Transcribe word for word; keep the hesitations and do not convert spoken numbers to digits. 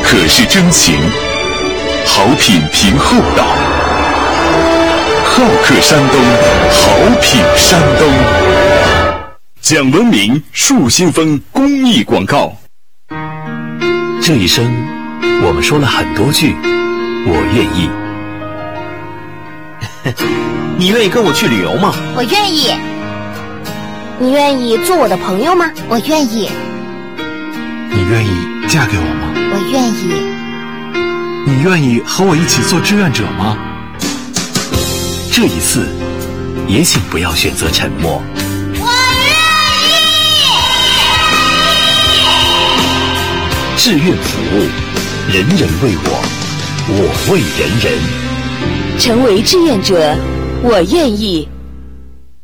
客是真情，好品凭厚道。好客山东，好品山东。讲文明树新风公益广告。 这一生，我们说了很多句“我愿意”。 你愿意跟我去旅游吗？ 我愿意。你愿意做我的朋友吗？我愿意。 你愿意嫁给我吗？ 我愿意。 你愿意和我一起做志愿者吗？ 这一次，也请不要选择沉默。 我愿意。 志愿服务，人人为我，我为人人。 成为志愿者，我愿意。